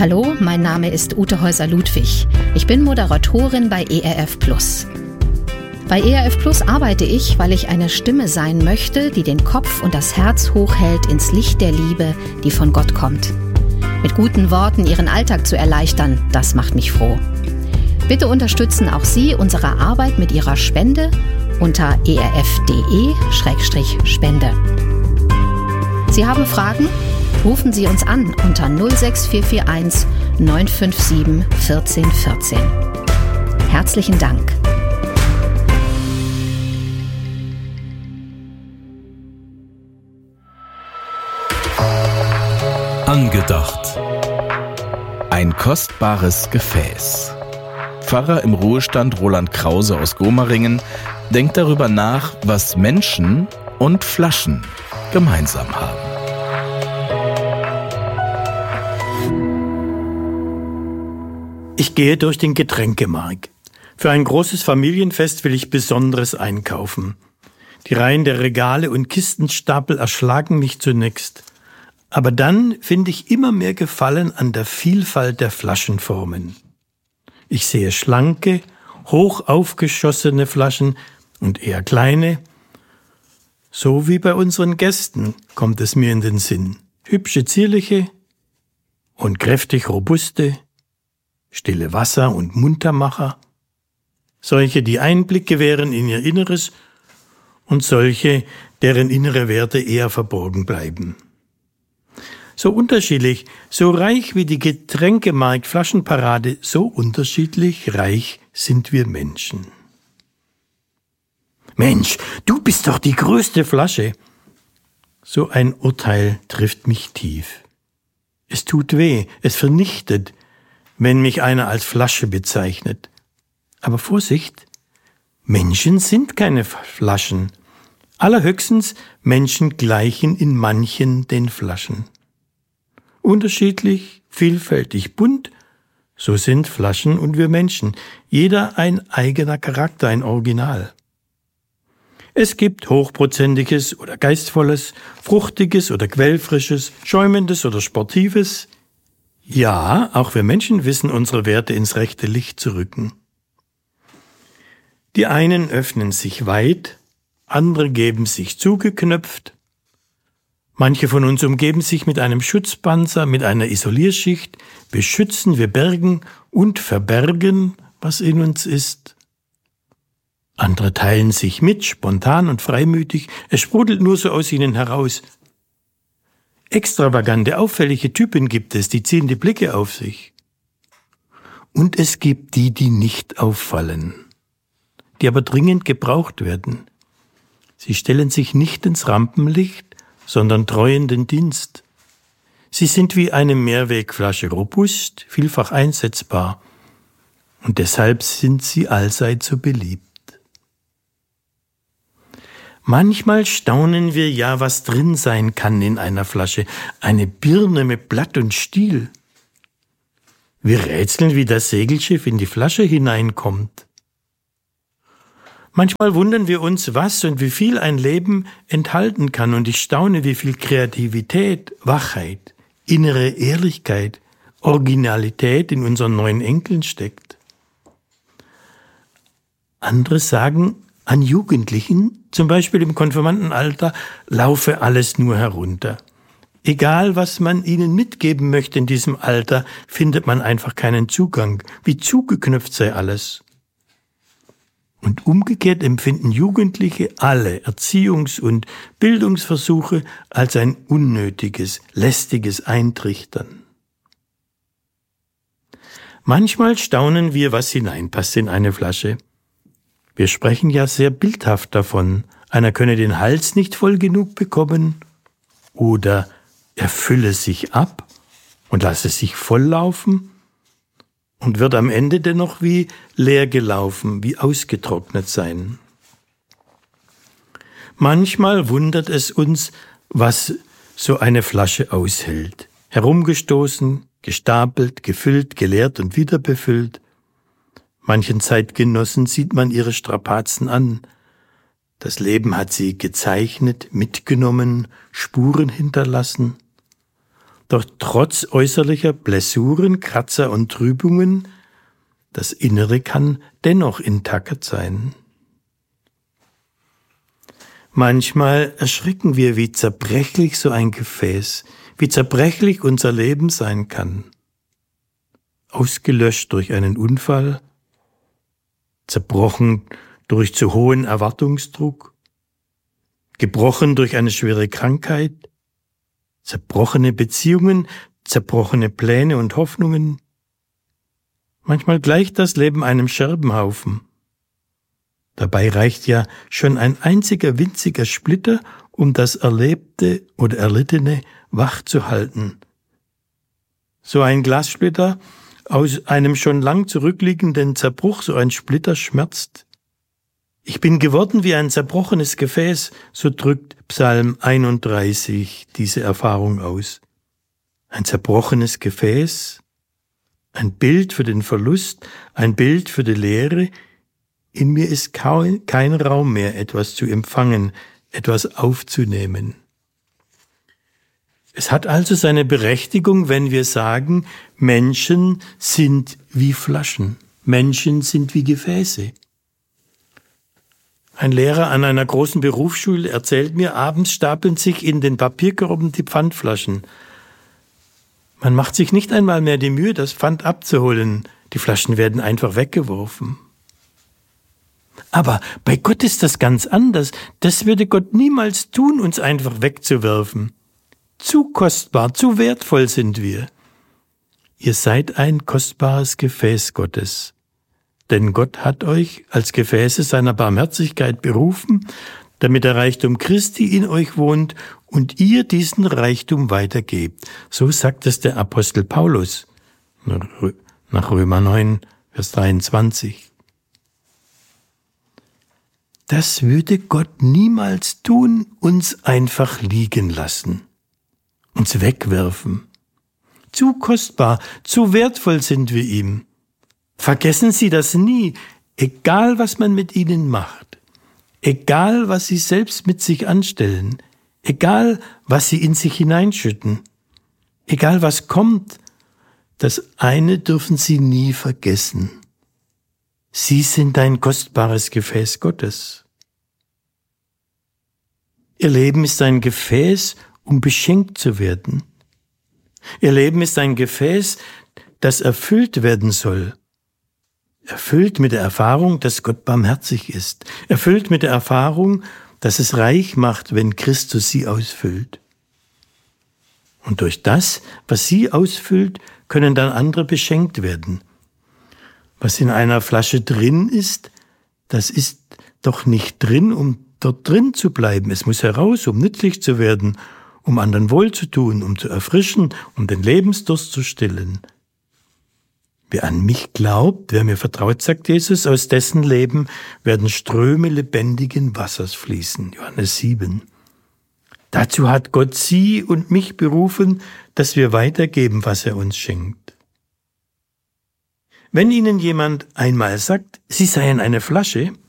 Hallo, mein Name ist Ute Häuser-Ludwig. Ich bin Moderatorin bei ERF Plus. Bei ERF Plus arbeite ich, weil ich eine Stimme sein möchte, die den Kopf und das Herz hochhält ins Licht der Liebe, die von Gott kommt. Mit guten Worten Ihren Alltag zu erleichtern, das macht mich froh. Bitte unterstützen auch Sie unsere Arbeit mit Ihrer Spende unter erf.de/spende. Sie haben Fragen? Rufen Sie uns an unter 06441 957 1414. Herzlichen Dank. Angedacht. Ein kostbares Gefäß. Pfarrer im Ruhestand Roland Krause aus Gomaringen denkt darüber nach, was Menschen und Flaschen gemeinsam haben. Ich gehe durch den Getränkemarkt. Für ein großes Familienfest will ich Besonderes einkaufen. Die Reihen der Regale und Kistenstapel erschlagen mich zunächst. Aber dann finde ich immer mehr Gefallen an der Vielfalt der Flaschenformen. Ich sehe schlanke, hoch aufgeschossene Flaschen und eher kleine. So wie bei unseren Gästen kommt es mir in den Sinn. Hübsche, zierliche und kräftig robuste, stille Wasser- und Muntermacher, solche, die Einblick gewähren in ihr Inneres und solche, deren innere Werte eher verborgen bleiben. So unterschiedlich, so reich wie die Getränkemarkt-Flaschenparade, so unterschiedlich reich sind wir Menschen. Mensch, du bist doch die größte Flasche. So ein Urteil trifft mich tief. Es tut weh, es vernichtet, wenn mich einer als Flasche bezeichnet. Aber Vorsicht, Menschen sind keine Flaschen. Allerhöchstens Menschen gleichen in manchen den Flaschen. Unterschiedlich, vielfältig, bunt, so sind Flaschen und wir Menschen. Jeder ein eigener Charakter, ein Original. Es gibt hochprozentiges oder geistvolles, fruchtiges oder quellfrisches, schäumendes oder sportives. Ja, auch wir Menschen wissen, unsere Werte ins rechte Licht zu rücken. Die einen öffnen sich weit, andere geben sich zugeknöpft. Manche von uns umgeben sich mit einem Schutzpanzer, mit einer Isolierschicht. Wir schützen, wir bergen und verbergen, was in uns ist. Andere teilen sich mit, spontan und freimütig. Es sprudelt nur so aus ihnen heraus. Extravagante, auffällige Typen gibt es, die ziehen die Blicke auf sich. Und es gibt die, die nicht auffallen, die aber dringend gebraucht werden. Sie stellen sich nicht ins Rampenlicht, sondern treuen den Dienst. Sie sind wie eine Mehrwegflasche, robust, vielfach einsetzbar. Und deshalb sind sie allseits so beliebt. Manchmal staunen wir ja, was drin sein kann in einer Flasche. Eine Birne mit Blatt und Stiel. Wir rätseln, wie das Segelschiff in die Flasche hineinkommt. Manchmal wundern wir uns, was und wie viel ein Leben enthalten kann. Und ich staune, wie viel Kreativität, Wachheit, innere Ehrlichkeit, Originalität in unseren 9 Enkeln steckt. Andere sagen, an Jugendlichen, zum Beispiel im Konfirmandenalter, laufe alles nur herunter. Egal, was man ihnen mitgeben möchte in diesem Alter, findet man einfach keinen Zugang. Wie zugeknüpft sei alles. Und umgekehrt empfinden Jugendliche alle Erziehungs- und Bildungsversuche als ein unnötiges, lästiges Eintrichtern. Manchmal staunen wir, was hineinpasst in eine Flasche. Wir sprechen ja sehr bildhaft davon, einer könne den Hals nicht voll genug bekommen oder er fülle sich ab und lasse sich volllaufen und wird am Ende dennoch wie leer gelaufen, wie ausgetrocknet sein. Manchmal wundert es uns, was so eine Flasche aushält. Herumgestoßen, gestapelt, gefüllt, geleert und wieder befüllt. Manchen Zeitgenossen sieht man ihre Strapazen an. Das Leben hat sie gezeichnet, mitgenommen, Spuren hinterlassen. Doch trotz äußerlicher Blessuren, Kratzer und Trübungen, das Innere kann dennoch intakt sein. Manchmal erschrecken wir, wie zerbrechlich so ein Gefäß, wie zerbrechlich unser Leben sein kann. Ausgelöscht durch einen Unfall, zerbrochen durch zu hohen Erwartungsdruck, gebrochen durch eine schwere Krankheit, zerbrochene Beziehungen, zerbrochene Pläne und Hoffnungen. Manchmal gleicht das Leben einem Scherbenhaufen. Dabei reicht ja schon ein einziger winziger Splitter, um das Erlebte oder Erlittene wach zu halten. So ein Glassplitter aus einem schon lang zurückliegenden Zerbruch, so ein Splitter schmerzt. Ich bin geworden wie ein zerbrochenes Gefäß, so drückt Psalm 31 diese Erfahrung aus. Ein zerbrochenes Gefäß, ein Bild für den Verlust, ein Bild für die Leere. In mir ist kein Raum mehr, etwas zu empfangen, etwas aufzunehmen. Es hat also seine Berechtigung, wenn wir sagen, Menschen sind wie Flaschen, Menschen sind wie Gefäße. Ein Lehrer an einer großen Berufsschule erzählt mir, abends stapeln sich in den Papierkörben die Pfandflaschen. Man macht sich nicht einmal mehr die Mühe, das Pfand abzuholen. Die Flaschen werden einfach weggeworfen. Aber bei Gott ist das ganz anders. Das würde Gott niemals tun, uns einfach wegzuwerfen. Zu kostbar, zu wertvoll sind wir. Ihr seid ein kostbares Gefäß Gottes. Denn Gott hat euch als Gefäße seiner Barmherzigkeit berufen, damit der Reichtum Christi in euch wohnt und ihr diesen Reichtum weitergebt. So sagt es der Apostel Paulus nach Römer 9, Vers 23. Das würde Gott niemals tun, uns einfach liegen lassen, uns wegwerfen. Zu kostbar, zu wertvoll sind wir ihm. Vergessen Sie das nie, egal was man mit ihnen macht, egal was sie selbst mit sich anstellen, egal was sie in sich hineinschütten, egal was kommt, das eine dürfen Sie nie vergessen. Sie sind ein kostbares Gefäß Gottes. Ihr Leben ist ein Gefäß, um beschenkt zu werden. Ihr Leben ist ein Gefäß, das erfüllt werden soll. Erfüllt mit der Erfahrung, dass Gott barmherzig ist. Erfüllt mit der Erfahrung, dass es reich macht, wenn Christus sie ausfüllt. Und durch das, was sie ausfüllt, können dann andere beschenkt werden. Was in einer Flasche drin ist, das ist doch nicht drin, um dort drin zu bleiben. Es muss heraus, um nützlich zu werden, um anderen wohlzutun, um zu erfrischen, um den Lebensdurst zu stillen. Wer an mich glaubt, wer mir vertraut, sagt Jesus, aus dessen Leben werden Ströme lebendigen Wassers fließen. Johannes 7. Dazu hat Gott Sie und mich berufen, dass wir weitergeben, was er uns schenkt. Wenn Ihnen jemand einmal sagt, Sie seien eine Flasche,